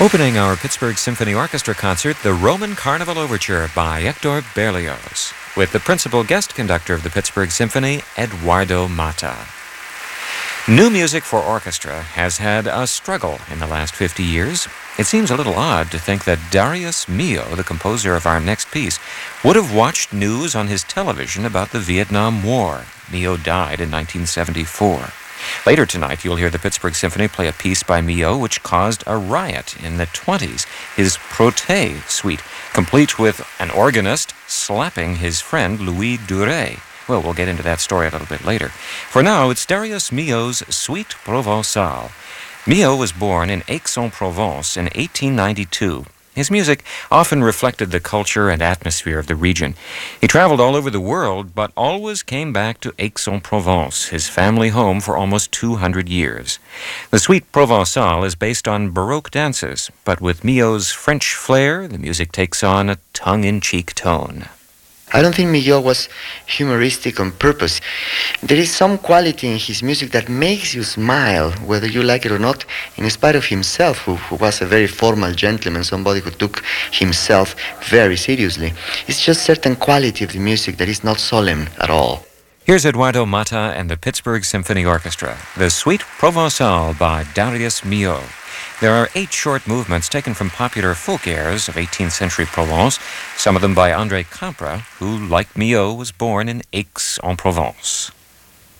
Opening our Pittsburgh Symphony Orchestra concert, the Roman Carnival Overture by Hector Berlioz, with the principal guest conductor of the Pittsburgh Symphony, Eduardo Mata. New music for orchestra has had a struggle in the last 50 years. It seems a little odd to think that Darius Milhaud, the composer of our next piece, would have watched news on his television about the Vietnam War. Milhaud died in 1974. Later tonight, you'll hear the Pittsburgh Symphony play a piece by Milhaud which caused a riot in the 20s, his Proté Suite, complete with an organist slapping his friend Louis Duret. Well, we'll get into that story a little bit later. For now, it's Darius Milhaud's Suite Provençale. Milhaud was born in Aix-en-Provence in 1892. His music often reflected the culture and atmosphere of the region. He traveled all over the world, but always came back to Aix-en-Provence, his family home for almost 200 years. The Suite Provençale is based on Baroque dances, but with Milhaud's French flair, the music takes on a tongue-in-cheek tone. I don't think Milhaud was humoristic on purpose. There is some quality in his music that makes you smile, whether you like it or not, in spite of himself, who was a very formal gentleman, somebody who took himself very seriously. It's just certain quality of the music that is not solemn at all. Here's Eduardo Mata and the Pittsburgh Symphony Orchestra, the Suite Provençale by Darius Milhaud. There are 8 short movements taken from popular folk airs of 18th century Provence, some of them by André Campra, who, like Milhaud, was born in Aix-en-Provence.